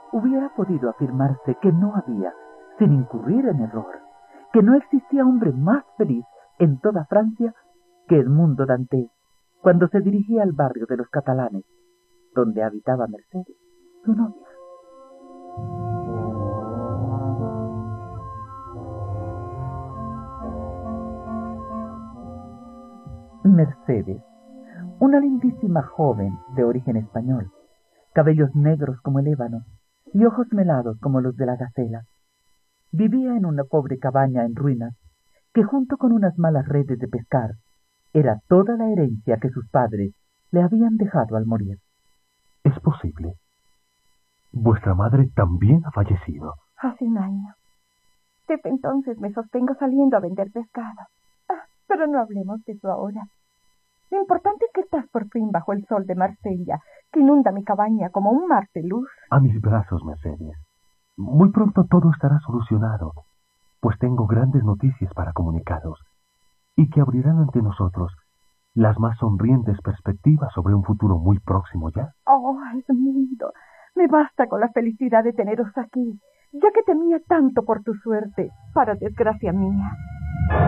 hubiera podido afirmarse que no había, sin incurrir en error, que no existía hombre más feliz en toda Francia que Edmundo Dantès, cuando se dirigía al barrio de los catalanes, donde habitaba Mercedes, su novia. Mercedes, una lindísima joven de origen español, cabellos negros como el ébano y ojos melados como los de la gacela, vivía en una pobre cabaña en ruinas que junto con unas malas redes de pescar era toda la herencia que sus padres le habían dejado al morir. Es posible. Vuestra madre también ha fallecido. Hace un año. Desde entonces me sostengo saliendo a vender pescado. Pero no hablemos de eso ahora. Lo importante es que estás por fin bajo el sol de Marsella, que inunda mi cabaña como un mar de luz. A mis brazos, Mercedes. Muy pronto todo estará solucionado, pues tengo grandes noticias para comunicaros, y que abrirán ante nosotros las más sonrientes perspectivas sobre un futuro muy próximo ya. Oh, Edmundo, me basta con la felicidad de teneros aquí, ya que temía tanto por tu suerte, para desgracia mía.